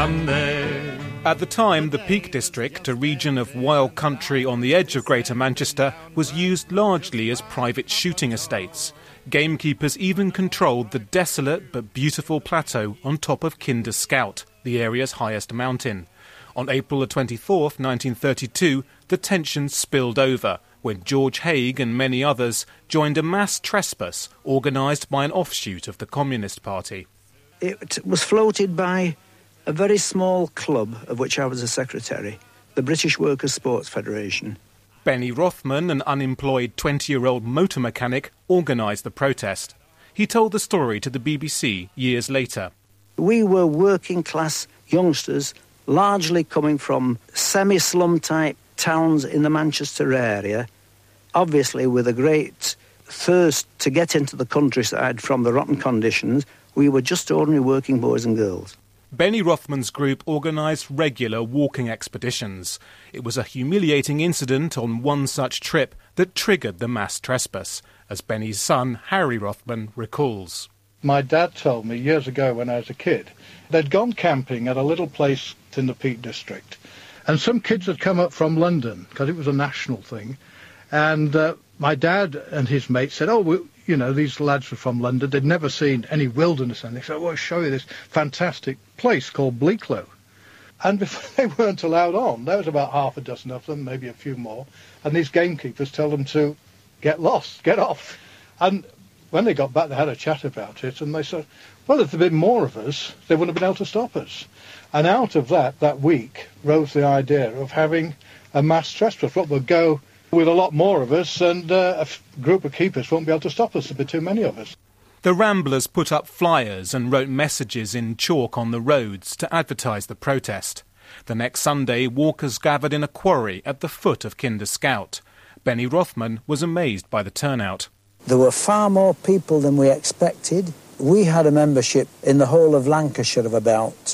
At the time, the Peak District, a region of wild country on the edge of Greater Manchester, was used largely as private shooting estates. Gamekeepers even controlled the desolate but beautiful plateau on top of Kinder Scout, the area's highest mountain. On April 24th, 1932, the tensions spilled over when George Haigh and many others joined a mass trespass organised by an offshoot of the Communist Party. It was floated by a very small club, of which I was a secretary, the British Workers' Sports Federation. Benny Rothman, an unemployed 20-year-old motor mechanic, organised the protest. He told the story to the BBC years later. We were working-class youngsters, largely coming from semi-slum type towns in the Manchester area, obviously with a great thirst to get into the countryside from the rotten conditions. We were just ordinary working boys and girls. Benny Rothman's group organised regular walking expeditions. It was a humiliating incident on one such trip that triggered the mass trespass, as Benny's son, Harry Rothman, recalls. My dad told me years ago when I was a kid, they'd gone camping at a little place in the Peak District, and some kids had come up from London, because it was a national thing, and my dad and his mate said, these lads were from London, they'd never seen any wilderness, and they said, I'll show you this fantastic place called Bleaklow. And before they weren't allowed on, there was about half a dozen of them, maybe a few more, and these gamekeepers tell them to get lost, get off. And when they got back, they had a chat about it, and they said, well, if there'd been more of us, they wouldn't have been able to stop us. And out of that week, rose the idea of having a mass trespass. What would go with a lot more of us, and a group of keepers won't be able to stop us. There'll be too many of us. The Ramblers put up flyers and wrote messages in chalk on the roads to advertise the protest. The next Sunday, walkers gathered in a quarry at the foot of Kinder Scout. Benny Rothman was amazed by the turnout. There were far more people than we expected. We had a membership in the whole of Lancashire of about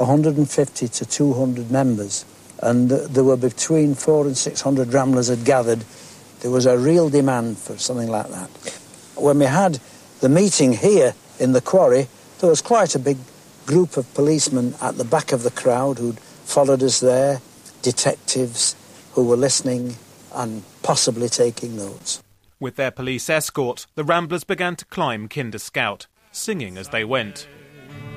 150 to 200 members. And there were between 400 and 600 Ramblers had gathered. There was a real demand for something like that. When we had the meeting here in the quarry, there was quite a big group of policemen at the back of the crowd who'd followed us there, detectives who were listening and possibly taking notes. With their police escort, the Ramblers began to climb Kinder Scout, singing as they went.